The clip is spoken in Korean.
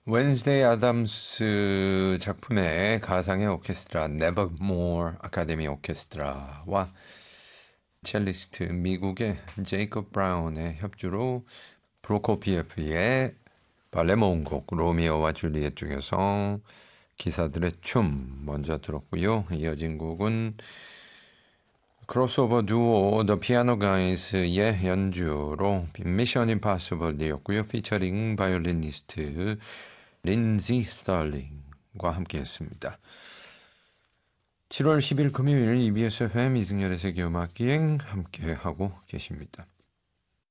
웬스데이 아담스 작품의 가상의 오케스트라 네버모어 아카데미 오케스트라와 첼리스트 미국의 제이콥 브라운의 협주로 프로코피예프의 발레 모음곡 로미오와 줄리엣 중에서 기사들의 춤 먼저 들었고요. 이어진 곡은 크로스오버 두오 더 피아노 가이즈의 연주로 미션 임파서블이었고요. 피처링 바이올리니스트 린지 스털링과 함께했습니다. 7월 10일 금요일 EBS FM 이승열의 세계음악기행 함께하고 계십니다.